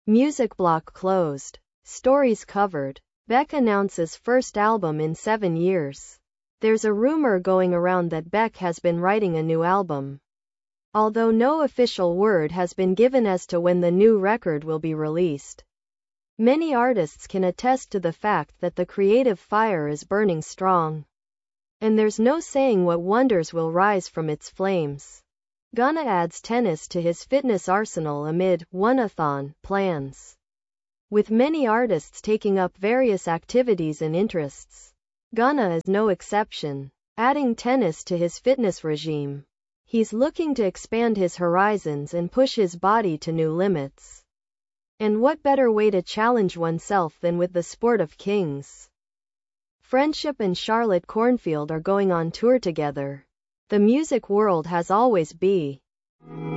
Music block closed. Stories covered. Beck announces first album in 7 years. There's a rumor going around that Beck has been writing a new album, although no official word has been given as to when the new record will be released. Many artists can attest to the fact that the creative fire is burning strong, and there's no saying what wonders will rise from its flames. Gunna adds tennis to his fitness arsenal amid one-a-thon plans, with many artists taking up various activities and interests. Gunna is no exception, adding tennis to his fitness regime. He's looking to expand his horizons and push his body to new limits. And what better way to challenge oneself than with the sport of kings? Friendship and Charlotte Cornfield are going on tour together. The music world has always been